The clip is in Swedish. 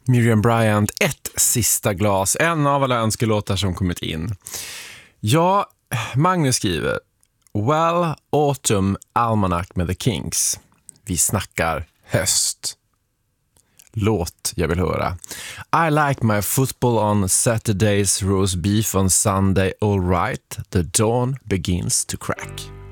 Miriam Bryant, ett sista glas. En av alla önskelåtar som kommit in. Ja, Magnus skriver: Well, Autumn Almanac med The Kinks. Vi snackar höst. Låt jag vill höra. I like my football on Saturdays, roast beef on Sunday, all right. The dawn begins to crack.